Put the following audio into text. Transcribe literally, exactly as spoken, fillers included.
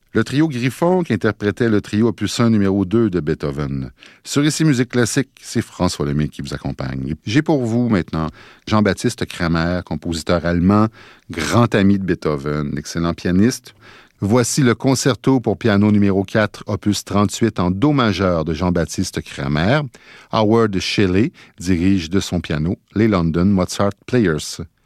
Le trio Griffon qui interprétait le trio opus un numéro deux de Beethoven. Sur Ici Musique Classique, c'est François Lemay qui vous accompagne. J'ai pour vous maintenant Jean-Baptiste Kramer, compositeur allemand, grand ami de Beethoven, excellent pianiste. Voici le concerto pour piano numéro quatre, opus trente-huit en do majeur de Jean-Baptiste Kramer. Howard Shelley dirige de son piano les London Mozart Players.